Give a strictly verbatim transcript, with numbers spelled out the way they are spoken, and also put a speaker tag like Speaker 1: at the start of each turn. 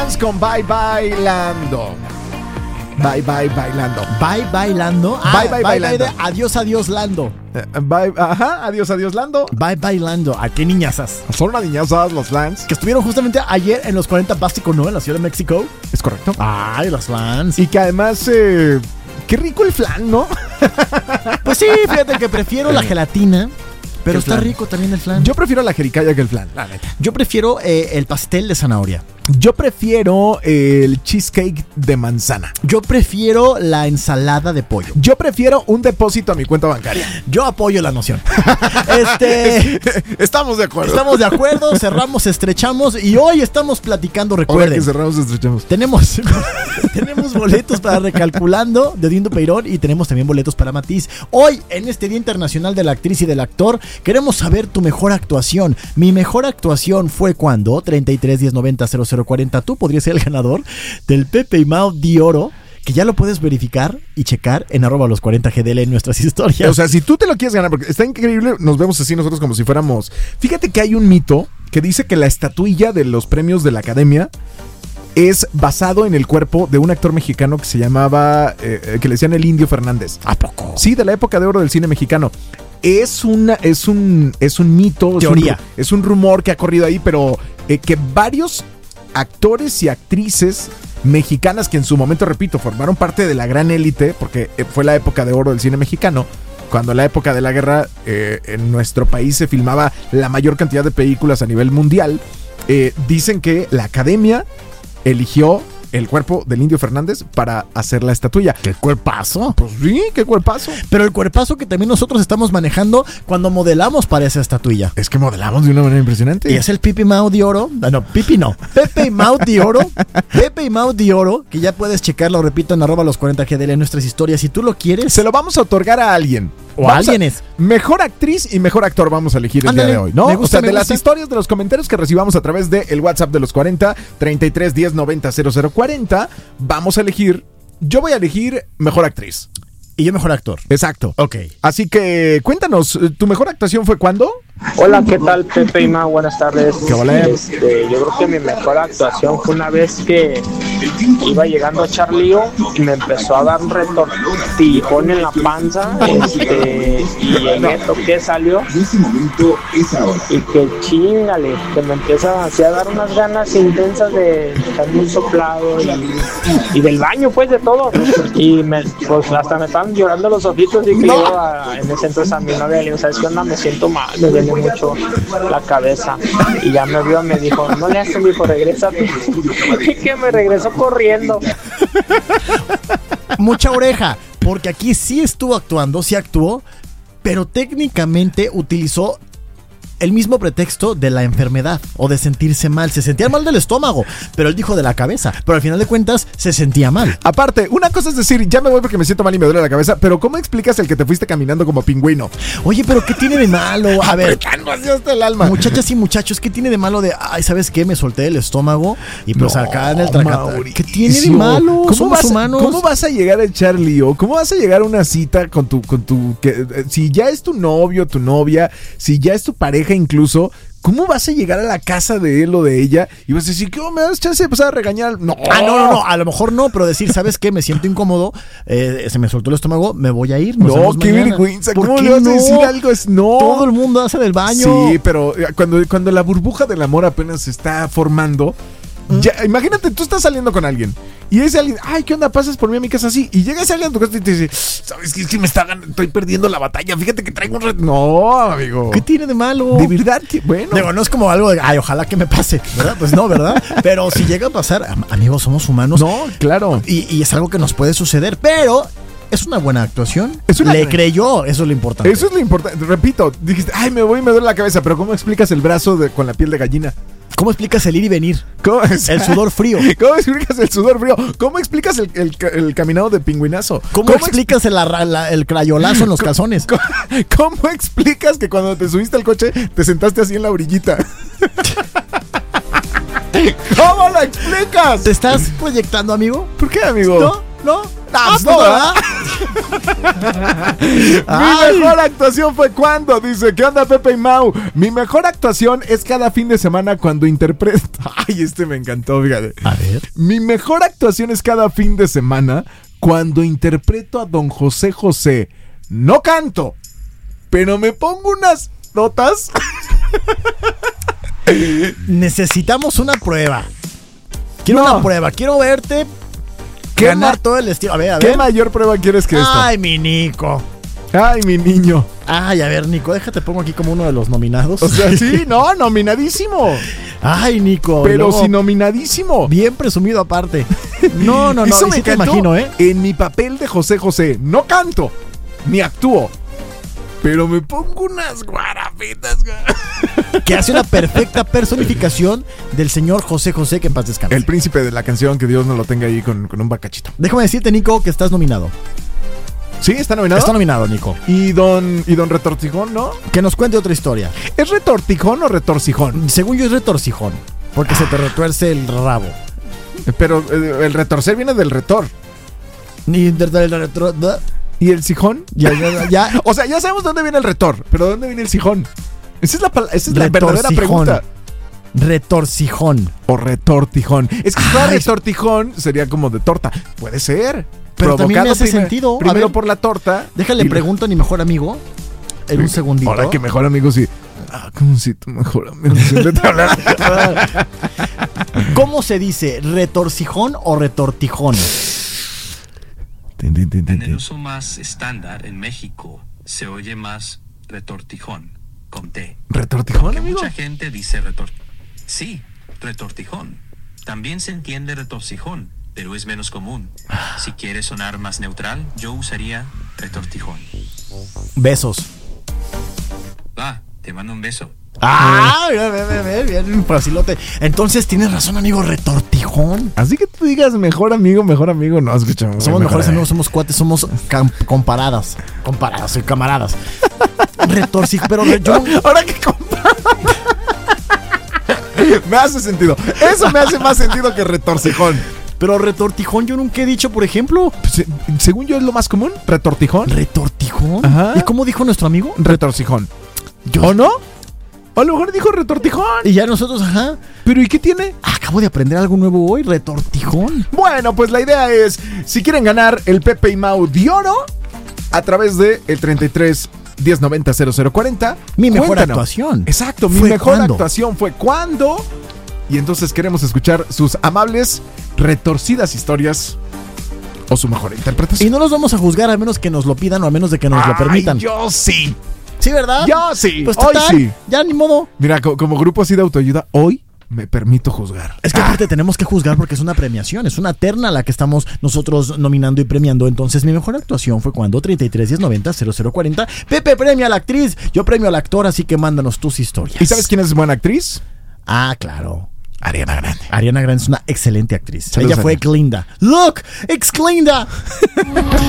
Speaker 1: Flans con Bye Bailando. Bye Bye Bailando.
Speaker 2: Bye Bailando.
Speaker 1: Ah, bye Bye Bailando.
Speaker 2: Bye, bye, adiós, adiós, Lando.
Speaker 1: Uh, bye, ajá, adiós, adiós, Lando.
Speaker 2: Bye Bailando. ¿A qué niñazas?
Speaker 1: Son unas niñazas los Flans.
Speaker 2: Que estuvieron justamente ayer en los cuarenta Básico, ¿no? En la Ciudad de México.
Speaker 1: Es correcto.
Speaker 2: Ay, los Flans.
Speaker 1: Y que además, eh, qué rico el flan, ¿no?
Speaker 2: Pues sí, fíjate que prefiero la gelatina. Pero está
Speaker 1: flan.
Speaker 2: rico también el flan.
Speaker 1: Yo prefiero la jericaya que el flan, la neta.
Speaker 2: Yo prefiero eh, el pastel de zanahoria.
Speaker 1: Yo prefiero el cheesecake de manzana.
Speaker 2: Yo prefiero la ensalada de pollo.
Speaker 1: Yo prefiero un depósito a mi cuenta bancaria.
Speaker 2: Yo apoyo la noción. Este,
Speaker 1: estamos de acuerdo.
Speaker 2: Estamos de acuerdo, cerramos, estrechamos y hoy estamos platicando, recuerden.
Speaker 1: Ahora que cerramos, estrechamos.
Speaker 2: Tenemos, tenemos boletos para Recalculando de Dindo Peirón y tenemos también boletos para Matiz. Hoy, en este Día Internacional de la Actriz y del Actor, queremos saber tu mejor actuación. Mi mejor actuación fue cuando treinta y tres, diez, noventa, cero cero cuarenta. Tú podrías ser el ganador del Pepe y Mau de Oro, que ya lo puedes verificar y checar en arroba los cuarenta G D L en nuestras historias.
Speaker 1: O sea, si tú te lo quieres ganar, porque está increíble, nos vemos así nosotros como si fuéramos... Fíjate que hay un mito que dice que la estatuilla de los premios de la Academia es basado en el cuerpo de un actor mexicano que se llamaba, eh, que le decían el Indio Fernández.
Speaker 2: ¿A poco?
Speaker 1: Sí, de la época de oro del cine mexicano. Es una, es un, es un mito,
Speaker 2: teoría.
Speaker 1: Es un, es un rumor que ha corrido ahí, pero eh, que varios actores y actrices mexicanas que en su momento, repito, formaron parte de la gran élite, porque fue la época de oro del cine mexicano, cuando en la época de la guerra eh, en nuestro país se filmaba la mayor cantidad de películas a nivel mundial, eh, dicen que la Academia eligió el cuerpo del Indio Fernández para hacer la estatuilla.
Speaker 2: ¿Qué cuerpazo?
Speaker 1: Pues sí, qué cuerpazo.
Speaker 2: Pero el cuerpazo que también nosotros estamos manejando cuando modelamos para esa estatuilla.
Speaker 1: Es que modelamos de una manera impresionante.
Speaker 2: Y es el Pipi Mau de Oro. Ah, no, Pipi no. Pepe y Mau de Oro. Pepe y Mau de Oro, que ya puedes checarlo, repito, en arroba los cuarenta G D L en nuestras historias. Si tú lo quieres.
Speaker 1: Se lo vamos a otorgar a alguien.
Speaker 2: O a alguien es.
Speaker 1: Mejor actriz y mejor actor vamos a elegir el
Speaker 2: Ándale,
Speaker 1: día de hoy, ¿no?
Speaker 2: me gusta,
Speaker 1: o sea, de
Speaker 2: me
Speaker 1: las
Speaker 2: gusta.
Speaker 1: historias, de los comentarios que recibamos a través del WhatsApp de los cuarenta, treinta y tres, diez, noventa, cero cero cuarenta, vamos a elegir, yo voy a elegir mejor actriz.
Speaker 2: Y yo mejor actor.
Speaker 1: Exacto.
Speaker 2: Ok.
Speaker 1: Así que cuéntanos, ¿tu mejor actuación fue cuándo?
Speaker 3: Hola, ¿qué tal, Pepe y Ma? Buenas tardes.
Speaker 1: ¿Qué vale?
Speaker 3: Este, yo creo que mi mejor actuación fue una vez que iba llegando Charlío y me empezó a dar un retortijón en la panza, este, y llegué, toqué, salió, y que chingale, que me empieza así a dar unas ganas intensas de echarme un soplado y, y del baño, pues, de todo, y me, pues hasta me estaban llorando los ojitos, y que
Speaker 1: No.
Speaker 3: yo a, en ese entonces a mi novia le digo, ¿sabes qué onda? Me siento mal, me duele mucho la cabeza, y ya me vio, me dijo, no le haces, me dijo, regrésate, y que me regresó corriendo.
Speaker 2: Mucha oreja, porque aquí sí estuvo actuando, sí actuó, pero técnicamente utilizó el mismo pretexto de la enfermedad o de sentirse mal. Se sentía mal del estómago, pero él dijo de la cabeza. Pero al final de cuentas se sentía mal.
Speaker 1: Aparte, una cosa es decir, ya me voy porque me siento mal y me duele la cabeza, pero ¿cómo explicas el que te fuiste caminando como pingüino?
Speaker 2: Oye, pero ¿qué tiene de malo? A ver,
Speaker 1: Apretando así hasta el alma.
Speaker 2: muchachas y muchachos, ¿qué tiene de malo de, ay, ¿sabes qué? Me solté el estómago y pues
Speaker 1: No,
Speaker 2: acá en el tracata.
Speaker 1: Mauricio.
Speaker 2: ¿Qué tiene de malo?
Speaker 1: ¿Cómo
Speaker 2: Somos
Speaker 1: vas,
Speaker 2: humanos.
Speaker 1: ¿Cómo vas a llegar a echar lío? ¿Cómo vas a llegar a una cita con tu, con tu, que, eh, si ya es tu novio, tu novia, si ya es tu pareja incluso, ¿cómo vas a llegar a la casa de él o de ella y vas a decir, ¿qué? ¿Me das chance de empezar a regañar? No.
Speaker 2: Ah, no, no, no, a lo mejor no, pero decir, ¿sabes qué? Me siento incómodo, eh, se me soltó el estómago, me voy a ir. Nos
Speaker 1: No,
Speaker 2: vemos
Speaker 1: qué
Speaker 2: mañana.
Speaker 1: vergüenza.
Speaker 2: ¿Por
Speaker 1: ¿Cómo
Speaker 2: qué
Speaker 1: le vas
Speaker 2: no?
Speaker 1: a decir algo? Es no.
Speaker 2: Todo el mundo hace del baño.
Speaker 1: Sí, pero eh, cuando, cuando la burbuja del amor apenas se está formando, ya, imagínate, tú estás saliendo con alguien y ese alguien, ay, ¿qué onda? Pasas por mí a mi casa así, y llega ese alguien a tu casa y te dice, ¿sabes qué? Es que me está gan- estoy perdiendo la batalla, fíjate que traigo un reto. No, amigo.
Speaker 2: ¿Qué tiene de malo?
Speaker 1: De verdad que, bueno.
Speaker 2: Digo, no es como algo de, ay, ojalá que me pase, ¿verdad? Pues no, ¿verdad? Pero si llega a pasar, am- amigos, somos humanos.
Speaker 1: No, claro.
Speaker 2: Y, y es algo que nos puede suceder, pero es una buena actuación.
Speaker 1: Es una-
Speaker 2: Le creyó, eso es lo importante.
Speaker 1: Eso es lo importante. Repito, dijiste, ay, me voy y me duele la cabeza, pero ¿cómo explicas el brazo de, con la piel de gallina?
Speaker 2: ¿Cómo explicas el ir y venir?
Speaker 1: ¿Cómo es?
Speaker 2: El sudor frío.
Speaker 1: ¿Cómo explicas el sudor frío? ¿Cómo explicas el, el, el caminado de pingüinazo?
Speaker 2: ¿Cómo, explicas el, arra- la- el crayolazo en los calzones?
Speaker 1: ¿Cómo, cómo explicas que cuando te subiste al coche te sentaste así en la orillita? ¿Cómo lo explicas?
Speaker 2: ¿Te estás proyectando, amigo?
Speaker 1: ¿Por qué, amigo?
Speaker 2: ¿No? ¿No?
Speaker 1: Ah,
Speaker 2: Ah,
Speaker 1: pues no, ¿verdad? Mi mejor actuación fue cuando, dice, ¿qué onda Pepe y Mau? Mi mejor actuación es cada fin de semana cuando interpreto. Ay, este me encantó, fíjate.
Speaker 2: A ver.
Speaker 1: Mi mejor actuación es cada fin de semana cuando interpreto a Don José José. No canto, pero me pongo unas notas.
Speaker 2: Necesitamos una prueba. Quiero
Speaker 1: No.
Speaker 2: una prueba. Quiero verte
Speaker 1: ¿Qué
Speaker 2: ganar
Speaker 1: ma-
Speaker 2: todo el estilo. A ver, a
Speaker 1: ¿Qué
Speaker 2: ver.
Speaker 1: mayor prueba quieres que esto?
Speaker 2: Ay, mi Nico.
Speaker 1: Ay, mi niño.
Speaker 2: Ay, a ver, Nico, déjate pongo aquí como uno de los nominados.
Speaker 1: O sea, sí, no, nominadísimo.
Speaker 2: Ay, Nico.
Speaker 1: Pero
Speaker 2: luego,
Speaker 1: sí nominadísimo.
Speaker 2: bien presumido aparte. No, no, no.
Speaker 1: Eso
Speaker 2: y
Speaker 1: me
Speaker 2: sí te
Speaker 1: encantó.
Speaker 2: imagino, ¿eh?
Speaker 1: En mi papel de José José, no canto, ni actúo, pero me pongo unas guarapitas.
Speaker 2: Que hace una perfecta personificación del señor José José, que en paz descanse.
Speaker 1: El príncipe de la canción, que Dios nos lo tenga ahí con, con un bacachito.
Speaker 2: Déjame decirte, Nico, que estás nominado.
Speaker 1: ¿Sí? ¿Está nominado?
Speaker 2: Está nominado, Nico.
Speaker 1: Y don, y don Retorcijón, ¿no?
Speaker 2: Que nos cuente otra historia.
Speaker 1: ¿Es Retortijón o Retorcijón?
Speaker 2: Según yo es retorcijón, porque se te retuerce el rabo.
Speaker 1: Pero eh, el retorcer viene del retor.
Speaker 2: Ni de- de- de- de- de-
Speaker 1: ¿Y el sijón?
Speaker 2: Ya, ya, ya.
Speaker 1: O sea, ya sabemos de dónde viene el retor, pero ¿de dónde viene el sijón? Esa es la, pal- esa es la verdadera
Speaker 2: Retorcijón.
Speaker 1: pregunta.
Speaker 2: Retorcijón.
Speaker 1: O retortijón. Es que si fuera
Speaker 2: Ay.
Speaker 1: retortijón sería como de torta. Puede ser.
Speaker 2: Pero también me
Speaker 1: Provocado
Speaker 2: hace
Speaker 1: primer-
Speaker 2: sentido. A
Speaker 1: Primero
Speaker 2: ver.
Speaker 1: por la torta.
Speaker 2: Déjale
Speaker 1: y-
Speaker 2: pregunto a mi mejor amigo en un segundito.
Speaker 1: Ahora que mejor amigo sí. Ah, como si tu mejor amigo siempre te hablara.
Speaker 2: ¿Cómo se dice? ¿Retorcijón o retortijón?
Speaker 1: Tin, tin, tin, tin,
Speaker 4: En el
Speaker 1: tin.
Speaker 4: uso más estándar en México se oye más retortijón con T.
Speaker 1: ¿Retortijón,
Speaker 4: Que
Speaker 1: amigo?
Speaker 4: mucha gente dice retor... Sí, retortijón. También se entiende retorcijón, pero es menos común. Si quieres sonar más neutral, yo usaría retortijón.
Speaker 2: Besos.
Speaker 4: Va, te mando un beso.
Speaker 2: Ah, bien, bien, bien, bien, bien, facilote. Entonces tienes razón, amigo, retortijón.
Speaker 1: Así que tú digas mejor amigo, mejor amigo. No, escuchamos.
Speaker 2: Somos mejores amigos, somos cuates, somos cam- comparadas. Comparadas, y camaradas. Retorcijón, pero re- yo no-
Speaker 1: Ahora que compa- Me hace sentido. Eso me hace más sentido que retorcijón.
Speaker 2: pero retortijón yo nunca he dicho, por ejemplo.
Speaker 1: Se- Según yo es lo más común. Retortijón.
Speaker 2: ¿Retortijón?
Speaker 1: Ajá.
Speaker 2: ¿Y cómo dijo nuestro amigo?
Speaker 1: Retorcijón.
Speaker 2: Yo-
Speaker 1: ¿O no? O a lo mejor dijo retortijón.
Speaker 2: Y ya nosotros, ajá.
Speaker 1: ¿Pero y qué tiene?
Speaker 2: Acabo de aprender algo nuevo hoy, retortijón.
Speaker 1: Bueno, pues la idea es, si quieren ganar el Pepe y Mau de oro a través de el treinta y tres diez noventa cero cero cuarenta.
Speaker 2: Mi mejor
Speaker 1: cuéntanos.
Speaker 2: actuación.
Speaker 1: Exacto, mi
Speaker 2: ¿Fue
Speaker 1: mejor
Speaker 2: cuándo?
Speaker 1: actuación fue cuando. Y entonces queremos escuchar sus amables, retorcidas historias o su mejor
Speaker 2: Y
Speaker 1: interpretación.
Speaker 2: no los vamos a juzgar a menos que nos lo pidan o a menos de que nos lo permitan.
Speaker 1: Ay, yo sí.
Speaker 2: Sí, ¿verdad?
Speaker 1: Yo sí.
Speaker 2: Pues
Speaker 1: hoy
Speaker 2: total,
Speaker 1: sí.
Speaker 2: ya ni modo.
Speaker 1: Mira, co- como grupo así de autoayuda, hoy me permito juzgar.
Speaker 2: Es que aparte tenemos que juzgar porque es una premiación, es una terna la que estamos nosotros nominando y premiando. Entonces mi mejor actuación fue cuando treinta y tres diez noventa cero cero cuarenta. Pepe premia a la actriz, yo premio al actor, así que mándanos tus historias.
Speaker 1: ¿Y sabes quién es buena actriz?
Speaker 2: Ah, claro.
Speaker 1: Ariana Grande.
Speaker 2: Ariana Grande es una excelente actriz.
Speaker 1: Saludos,
Speaker 2: Ella fue
Speaker 1: Ariana.
Speaker 2: Glinda. Look, it's Glinda.